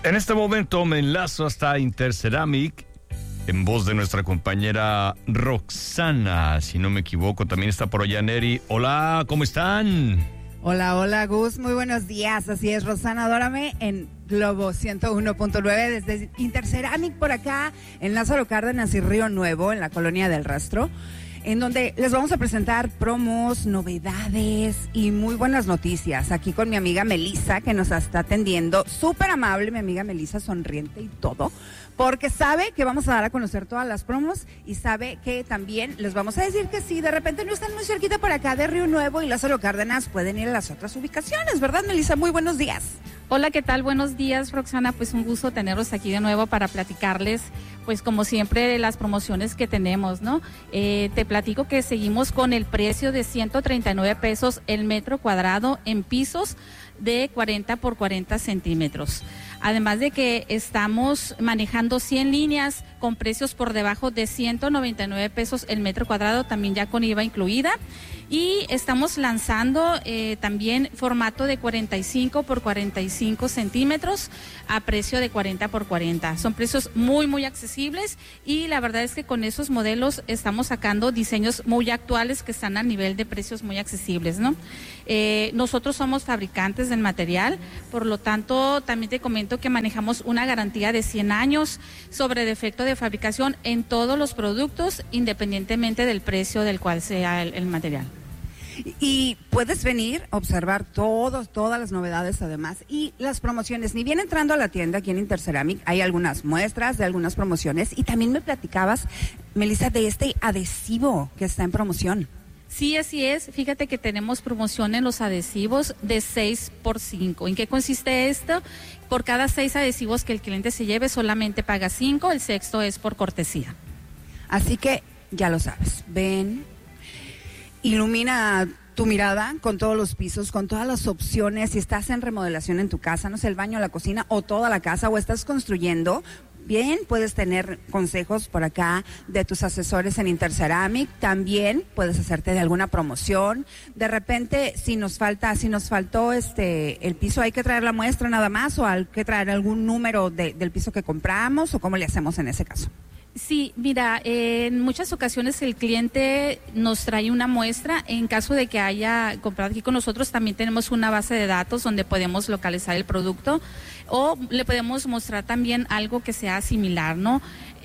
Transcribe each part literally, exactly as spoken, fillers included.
En este momento me enlazo hasta Interceramic en voz de nuestra compañera Roxana, si no me equivoco. También está por allá Neri. Hola, ¿cómo están? Hola, hola Gus, muy buenos días. Así es, Roxana Adórame en Globo ciento uno punto nueve desde Interceramic por acá en Lázaro Cárdenas y Río Nuevo, en la Colonia del Rastro, en donde les vamos a presentar promos, novedades y muy buenas noticias. Aquí con mi amiga Melissa, que nos está atendiendo, súper amable, mi amiga Melissa, sonriente y todo, porque sabe que vamos a dar a conocer todas las promos y sabe que también les vamos a decir que si de repente no están muy cerquita por acá de Río Nuevo y Lázaro Cárdenas, pueden ir a las otras ubicaciones, ¿verdad, Melissa? Muy buenos días. Hola, ¿qué tal? Buenos días, Roxana. Pues un gusto tenerlos aquí de nuevo para platicarles, pues como siempre, de las promociones que tenemos, ¿no? Eh, te platico que seguimos con el precio de ciento treinta y nueve pesos el metro cuadrado en pisos de cuarenta por cuarenta centímetros. Además de que estamos manejando cien líneas con precios por debajo de ciento noventa y nueve pesos el metro cuadrado, también ya con I V A incluida. Y estamos lanzando eh, también formato de cuarenta y cinco por cuarenta y cinco centímetros a precio de cuarenta por cuarenta. Son precios muy, muy accesibles y la verdad es que con esos modelos estamos sacando diseños muy actuales que están a nivel de precios muy accesibles, ¿no? Eh, nosotros somos fabricantes del material, por lo tanto también te comento que manejamos una garantía de cien años sobre defecto de fabricación en todos los productos, independientemente del precio del cual sea el, el material. Y puedes venir a observar todos, todas las novedades además y las promociones. Ni bien entrando a la tienda aquí en Interceramic, hay algunas muestras de algunas promociones y también me platicabas, Melissa, de este adhesivo que está en promoción. Sí, así es. Fíjate que tenemos promoción en los adhesivos de seis por cinco. ¿En qué consiste esto? Por cada seis adhesivos que el cliente se lleve, solamente paga cinco, el sexto es por cortesía. Así que ya lo sabes, ven, ilumina tu mirada con todos los pisos, con todas las opciones. Si estás en remodelación en tu casa, no sé, el baño, la cocina o toda la casa, o estás construyendo, bien, puedes tener consejos por acá de tus asesores en Interceramic. También puedes hacerte de alguna promoción. De repente, si nos falta, si nos faltó este el piso, hay que traer la muestra nada más, o hay que traer algún número de, del piso que compramos, o cómo le hacemos en ese caso. Sí, mira, eh, en muchas ocasiones el cliente nos trae una muestra. En caso de que haya comprado aquí con nosotros, también tenemos una base de datos donde podemos localizar el producto o le podemos mostrar también algo que sea similar, ¿no?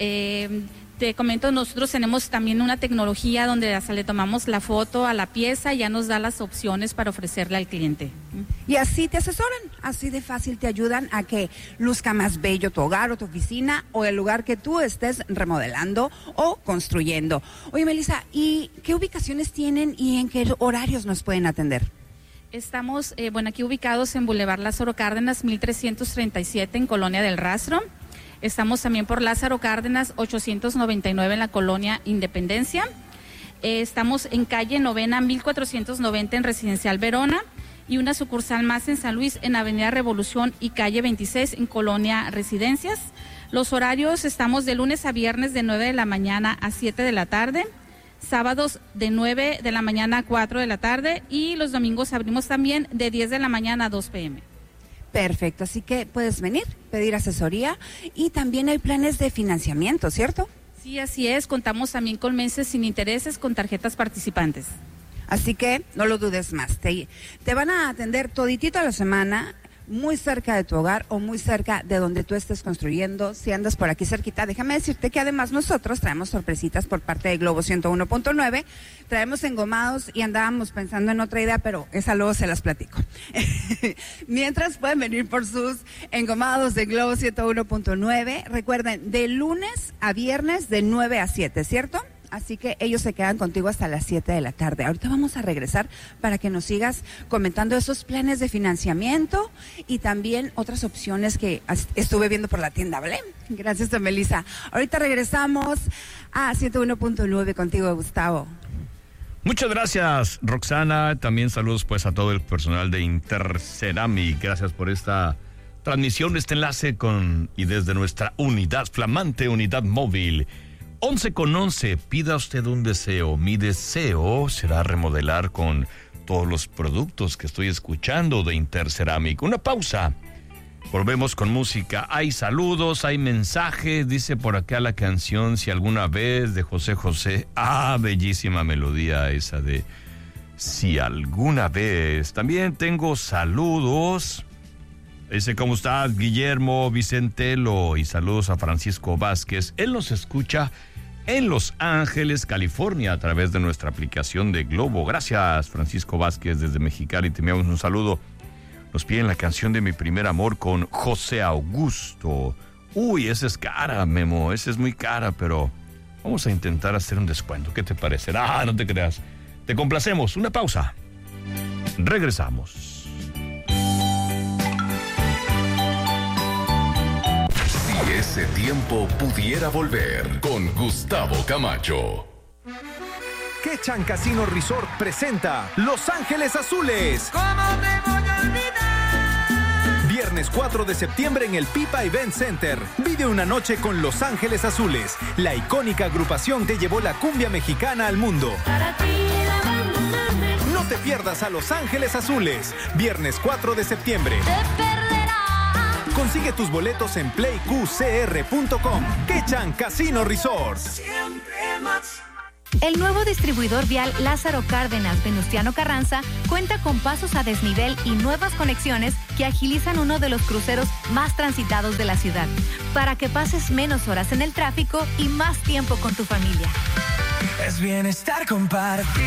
Eh, te comento, nosotros tenemos también una tecnología donde hasta le tomamos la foto a la pieza y ya nos da las opciones para ofrecerle al cliente. Y así te asesoran, así de fácil te ayudan a que luzca más bello tu hogar o tu oficina o el lugar que tú estés remodelando o construyendo. Oye, Melissa, ¿y qué ubicaciones tienen y en qué horarios nos pueden atender? Estamos, eh, bueno, aquí ubicados en Boulevard Lázaro Cárdenas, mil trescientos treinta y siete en Colonia del Rastro. Estamos también por Lázaro Cárdenas, ochocientos noventa y nueve en la Colonia Independencia. Eh, estamos en calle Novena, mil cuatrocientos noventa en Residencial Verona. Y una sucursal más en San Luis, en Avenida Revolución y calle veintiséis en Colonia Residencias. Los horarios, estamos de lunes a viernes de nueve de la mañana a siete de la tarde. Sábados de nueve de la mañana a cuatro de la tarde. Y los domingos abrimos también de diez de la mañana a dos pe eme. Perfecto, así que puedes venir, pedir asesoría y también hay planes de financiamiento, ¿cierto? Sí, así es, contamos también con meses sin intereses con tarjetas participantes. Así que no lo dudes más, te, te van a atender toditito a la semana, muy cerca de tu hogar o muy cerca de donde tú estés construyendo. Si andas por aquí cerquita, déjame decirte que además nosotros traemos sorpresitas por parte de Globo ciento uno punto nueve, traemos engomados y andábamos pensando en otra idea, pero esa luego se las platico. Mientras pueden venir por sus engomados de Globo ciento uno punto nueve, recuerden, de lunes a viernes de nueve a siete, ¿cierto? Así que ellos se quedan contigo hasta las siete de la tarde. Ahorita vamos a regresar para que nos sigas comentando esos planes de financiamiento y también otras opciones que estuve viendo por la tienda, ¿vale? Gracias a Melissa. Ahorita regresamos a ciento uno punto nueve contigo, Gustavo. Muchas gracias, Roxana. También saludos pues a todo el personal de Interceramic. Gracias por esta transmisión, este enlace con y desde nuestra unidad, flamante unidad móvil. once con once, pida usted un deseo. Mi deseo será remodelar con todos los productos que estoy escuchando de Interceramic. Una pausa Volvemos con música. Hay saludos, hay mensajes. Dice por acá la canción Si Alguna Vez de José José. Ah, bellísima melodía esa de Si Alguna Vez. También tengo saludos. Dice, ¿cómo estás, Guillermo Vicentelo? Y saludos a Francisco Vázquez. Él nos escucha en Los Ángeles, California, a través de nuestra aplicación de Globo. Gracias, Francisco Vázquez, desde Mexicali. Te enviamos un saludo. Nos piden la canción de Mi Primer Amor con José Augusto. Uy, esa es cara, Memo. Esa es muy cara, pero vamos a intentar hacer un descuento. ¿Qué te parece? Ah, no te creas. Te complacemos. Una pausa. Regresamos. Si ese tiempo pudiera volver, con Gustavo Camacho. Quechan Casino Resort presenta Los Ángeles Azules. ¿Cómo te voy a olvidar? Viernes cuatro de septiembre en el Pipa Event Center. Vive una noche con Los Ángeles Azules, la icónica agrupación que llevó la cumbia mexicana al mundo. Para ti la abandonarme. No te pierdas a Los Ángeles Azules. Viernes cuatro de septiembre. Te perderás. Consigue tus boletos en play q c r punto com. Quechan Casino Resort. Siempre más. El nuevo distribuidor vial Lázaro Cárdenas Venustiano Carranza cuenta con pasos a desnivel y nuevas conexiones que agilizan uno de los cruceros más transitados de la ciudad, para que pases menos horas en el tráfico y más tiempo con tu familia. Es bienestar compartido.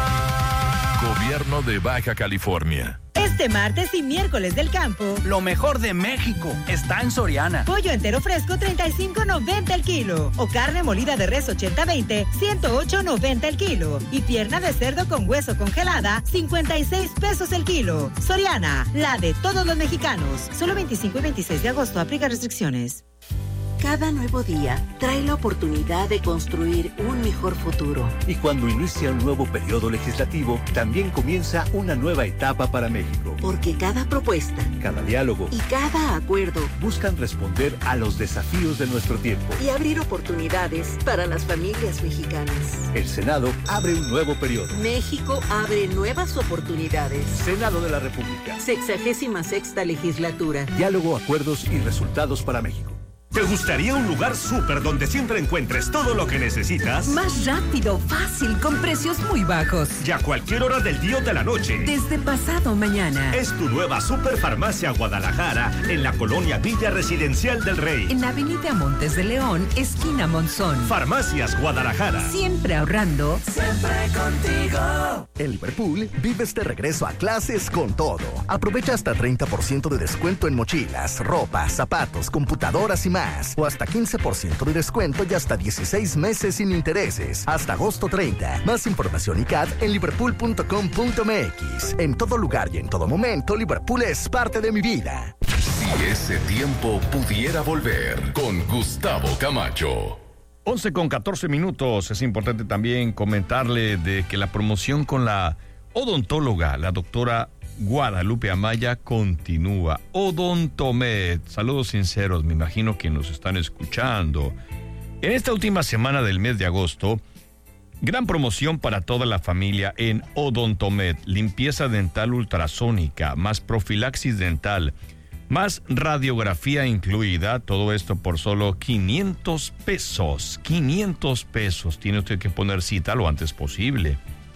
Gobierno de Baja California. Este martes y miércoles del campo, lo mejor de México está en Soriana. Pollo entero fresco treinta y cinco noventa el kilo. O carne molida de res ochenta veinte, ciento ocho noventa el kilo. Y pierna de cerdo con hueso congelada, cincuenta y seis pesos el kilo. Soriana, la de todos los mexicanos. Solo veinticinco y veintiséis de agosto, aplica restricciones. Cada nuevo día trae la oportunidad de construir un mejor futuro. Y cuando inicia un nuevo periodo legislativo, también comienza una nueva etapa para México. Porque cada propuesta, cada diálogo y cada acuerdo buscan responder a los desafíos de nuestro tiempo y abrir oportunidades para las familias mexicanas. El Senado abre un nuevo periodo. México abre nuevas oportunidades. Senado de la República. Sexagésima sexta legislatura. Diálogo, acuerdos y resultados para México. ¿Te gustaría un lugar súper donde siempre encuentres todo lo que necesitas? Más rápido, fácil, con precios muy bajos. Y a cualquier hora del día o de la noche. Desde pasado mañana. Es tu nueva Superfarmacia Guadalajara en la colonia Villa Residencial del Rey. En Avenida Montes de León, esquina Monzón. Farmacias Guadalajara. Siempre ahorrando. Siempre contigo. En Liverpool, vives de regreso a clases con todo. Aprovecha hasta treinta por ciento de descuento en mochilas, ropa, zapatos, computadoras y más. O hasta quince por ciento de descuento y hasta dieciséis meses sin intereses. Hasta agosto treinta. Más información y C A D en liverpool punto com punto m x. En todo lugar y en todo momento, Liverpool es parte de mi vida. Si ese tiempo pudiera volver, con Gustavo Camacho. once con catorce minutos. Es importante también comentarle de que la promoción con la odontóloga, la doctora Guadalupe Amaya, continúa. Odontomed, saludos sinceros, me imagino que nos están escuchando. En esta última semana del mes de agosto, gran promoción para toda la familia en Odontomed. Limpieza dental ultrasónica, más profilaxis dental, más radiografía incluida. Todo esto por solo quinientos pesos. quinientos pesos. Tiene usted que poner cita lo antes posible.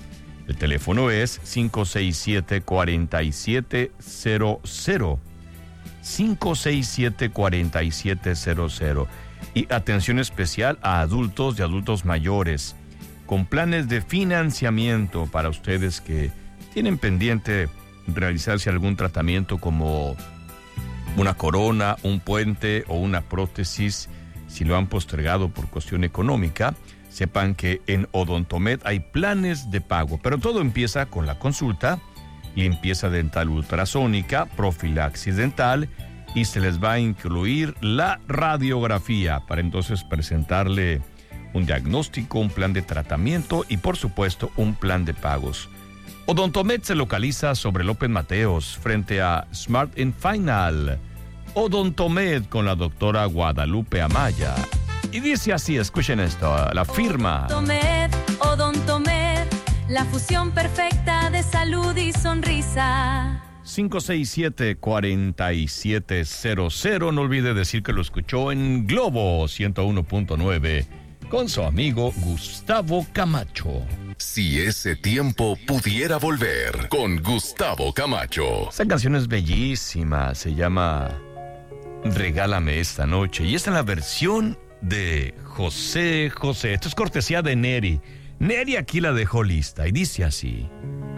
El teléfono es cinco seis siete, cuatro siete cero cero. cinco seis siete, cuatro siete cero cero. Y atención especial a adultos y adultos mayores, con planes de financiamiento para ustedes que tienen pendiente realizarse algún tratamiento como una corona, un puente o una prótesis. Si lo han postergado por cuestión económica, sepan que en Odontomed hay planes de pago, pero todo empieza con la consulta, limpieza dental ultrasónica, profilaxis dental, y se les va a incluir la radiografía para entonces presentarle un diagnóstico, un plan de tratamiento y por supuesto un plan de pagos. Odontomed se localiza sobre López Mateos frente a Smart and Final. Odontomed con la doctora Guadalupe Amaya. Y dice así, escuchen esto, la firma. Odontomed, Odontomed, la fusión perfecta de salud y sonrisa. cinco seis siete, cuatro siete cero cero. No olvide decir que lo escuchó en Globo ciento uno punto nueve con su amigo Gustavo Camacho. Si ese tiempo pudiera volver, con Gustavo Camacho. Esta canción es bellísima, se llama Regálame esta noche y esta es la versión de José José. Esto es cortesía de Neri. Neri aquí la dejó lista y dice así.